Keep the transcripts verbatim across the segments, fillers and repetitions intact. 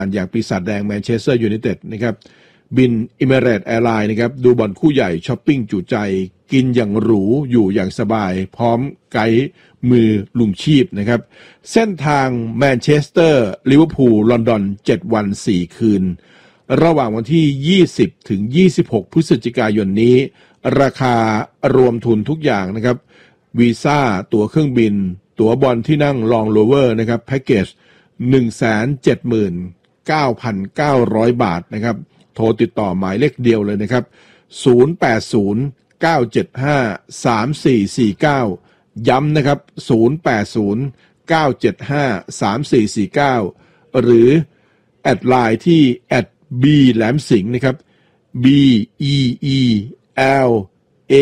อย่างปีศาจแดงแมนเชสเตอร์ยูไนเต็ดนะครับบินอิมิเรตส์แอร์ไลน์นะครับดูบอลคู่ใหญ่ช้อปปิ้งจุใจกินอย่างหรูอยู่อย่างสบายพร้อมไกด์มือลุงชีพนะครับเส้นทางแมนเชสเตอร์ลิเวอร์พูลลอนดอนเจ็ดวันสี่คืนระหว่างวันที่ยี่สิบถึงยี่สิบหกพฤศจิกายนนี้ราคารวมทุนทุกอย่างนะครับวีซ่าตั๋วเครื่องบินตั๋วบอลที่นั่งลองโลเวอร์นะครับแพ็กเกจ หนึ่งแสนเจ็ดหมื่นเก้าพันเก้าร้อย บาทนะครับโทรติดต่อหมายเลขเดียวเลยนะครับศูนย์ แปด ศูนย์ เก้า เจ็ด ห้า สาม สี่ สี่ เก้าย้ำนะครับศูนย์ แปด ศูนย์ เก้า เจ็ด ห้า สาม สี่ สี่ เก้าหรือแอดไลน์ที่แอด B แหลมสิงห์นะครับ B E E L A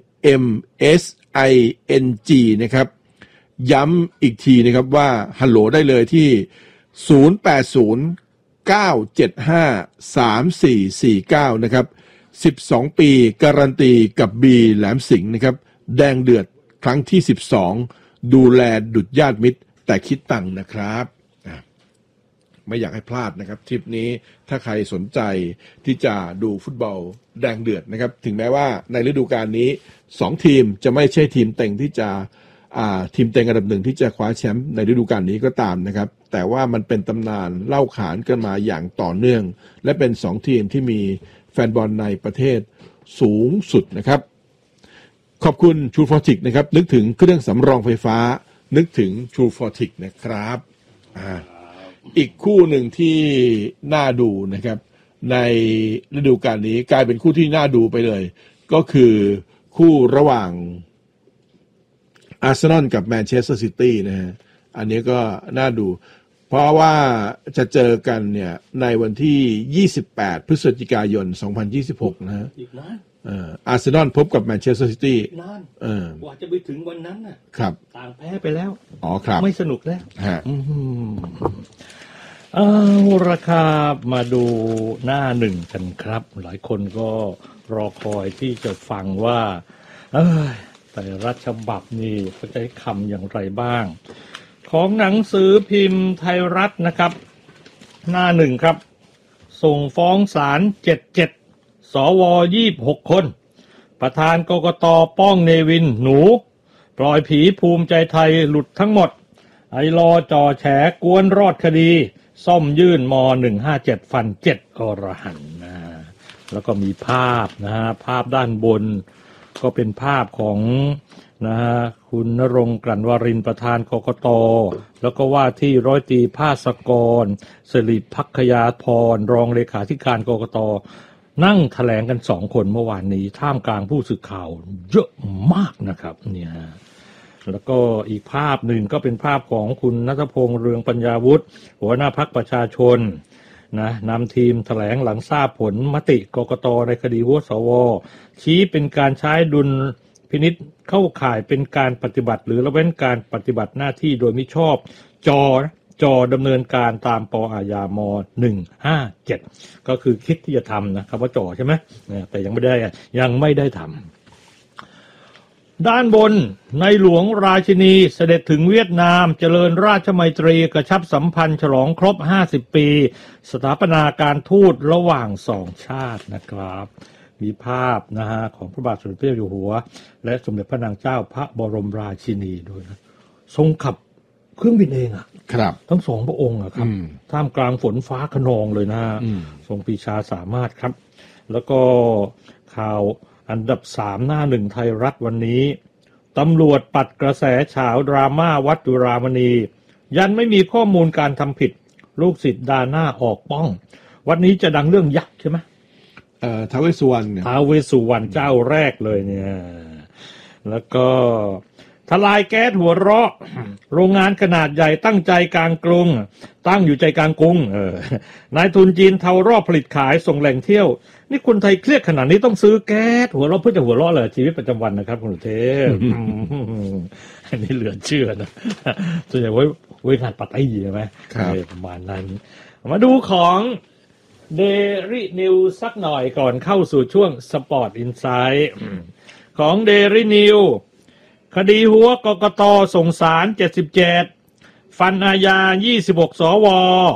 M S I N G นะครับย้ำอีกทีนะครับว่าฮัลโหลได้เลยที่ศูนย์ แปด ศูนย์ เก้า เจ็ด ห้า สาม สี่ สี่ เก้านะครับสิบสองปีการันตีกับ B แหลมสิงห์นะครับแดงเดือดครั้งที่สิบสองดูแลดุจญาติมิตรแต่คิดตังค์นะครับไม่อยากให้พลาดนะครับทริปนี้ถ้าใครสนใจที่จะดูฟุตบอลแดงเดือดนะครับถึงแม้ว่าในฤดูกาลนี้สองทีมจะไม่ใช่ทีมเต็งที่จะอ่าทีมเต็งอันดับหนึ่งที่จะคว้าแชมป์ในฤดูกาลนี้ก็ตามนะครับแต่ว่ามันเป็นตำนานเล่าขานกันมาอย่างต่อเนื่องและเป็นสองทีมที่มีแฟนบอลในประเทศสูงสุดนะครับขอบคุณ True ฟอร์ ที นะครับนึกถึงเครื่องสำรองไฟฟ้านึกถึง True ฟอร์ ที นะครับอ่าอีกคู่หนึ่งที่น่าดูนะครับในฤดูกาลนี้กลายเป็นคู่ที่น่าดูไปเลยก็คือคู่ระหว่างอาร์เซนอลกับแมนเชสเตอร์ซิตี้นะฮะอันนี้ก็น่าดูเพราะว่าจะเจอกันเนี่ยในวันที่ยี่สิบแปดพฤศจิกายนสองพันยี่สิบหกนะฮะอีกนานเอ่ออาร์เซนอลพบกับแมนเชสเตอร์ซิตี้นานเออกว่าจะไปถึงวันนั้นน่ะครับต่างแพ้ไปแล้วอ๋อครับไม่สนุกแล้วฮะอืมเอาราคามาดูหน้าหนึ่งกันครับหลายคนก็รอคอยที่จะฟังว่าเอ้ยแต่รัฐฉบับนี่เขาจะให้คำอย่างไรบ้างของหนังสือพิมพ์ไทยรัฐนะครับหน้าหนึ่งครับส่งฟ้องศาลเจ็ดสิบเจ็ดสวยี่สิบหกคนประธานกกต.ป้องเนวินหนูปล่อยผีภูมิใจไทยหลุดทั้งหมดไอรอจ่อแฉกวนรอดคดีซ่อมยื่นมหนึ่งห้าเจ็ดฟันเจ็ดอรหันต์นะแล้วก็มีภาพนะฮะภาพด้านบนก็เป็นภาพของนะฮะคุณณรงค์กลั่นวรินทร์ประธานกกต.แล้วก็ว่าที่ร้อยตรีภาสกรสิริภักยาพรรองเลขาธิการกกต.นั่งแถลงกันสองคนเมื่อวานนี้ท่ามกลางผู้สื่อข่าวเยอะมากนะครับเนี่ยแล้วก็อีกภาพหนึ่งก็เป็นภาพของคุณณัฐพงษ์เรืองปัญญาวุฒิหัวหน้าพรรคประชาชนนะนำทีมแถลงหลังทราบผลมติกกต.ในคดีหัวสวชี้เป็นการใช้ดุลพินิจเข้าข่ายเป็นการปฏิบัติหรือละเว้นการปฏิบัติหน้าที่โดยมิชอบจอจอดำเนินการตามป.อาญามหนึ่งห้าเจ็ดก็คือคิดที่จะทำนะครับว่าจอใช่ไหมแต่ยังไม่ได้ยังไม่ได้ทำด้านบนในหลวงราชินีเสด็จถึงเวียดนามเจริญราชมัยตรีกระชับสัมพันธ์ฉลองครบห้าสิบปีสถาปนาการทูตระหว่างสองชาตินะครับมีภาพนะฮะของพระบาทสมเด็จพระเจ้าอยู่หัวและสมเด็จพระนางเจ้าพระบรมราชินีด้วยนะทรงขับเครื่องบินเองอ่ะครับทั้งสองพระองค์อ่ะครับท่ามกลางฝนฟ้าคะนองเลยนะทรงปรีชาสามารถครับแล้วก็ข่าวอันดับสามหน้าหนึ่งไทยรัฐวันนี้ตำรวจปัดกระแสฉาวดราม่าวัดจุฬามณียันไม่มีข้อมูลการทำผิดลูกศิษย์ดาหน้าออกป้องวันนี้จะดังเรื่องยักษ์ใช่ไหมเอ่อท้าวเวสสุวรรณท้าวเวสสุวรรณเจ้าแรกเลยเนี่ยแล้วก็ทลายแก๊สหัวเราะโรงงานขนาดใหญ่ตั้งใจกลางกรุงตั้งอยู่ใจกลางกรุงเออนายทุนจีนเทารอบผลิตขายส่งแหล่งเที่ยวนี่คนไทยเครียดขนาดนี้ต้องซื้อแก๊สหัวเราะเพื่อจะหัวเราะเลยชีวิตประจำวันนะครับคุณสุเทพ อันนี้เหลือเชื่อนะส่วนใหญ่ไว้ไว้งานปาร์ตี้ใช่ไหมประมาณนั้นมาดูของเดลี่นิวสักหน่อยก่อนเข้าสู่ช่วงสปอร์ตอินไซด์ของเดลี่นิวคดีหัวกกต.ส่งศาลเจ็ดสิบเจ็ดฟันอาญายี่สิบหกสวป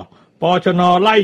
ปชน.ไล่